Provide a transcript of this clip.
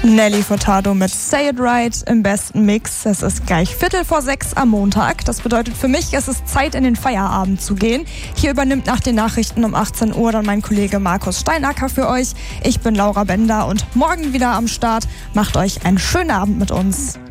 Nelly Furtado mit Say It Right im besten Mix. Es ist gleich 5:45 am Montag. Das bedeutet für mich, es ist Zeit, in den Feierabend zu gehen. Hier übernimmt nach den Nachrichten um 18 Uhr dann mein Kollege Markus Steinacker für euch. Ich bin Laura Bender und morgen wieder am Start. Macht euch einen schönen Abend mit uns.